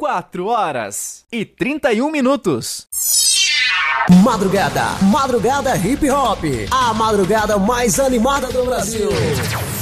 4h31. Madrugada Hip Hop, a madrugada mais animada do Brasil.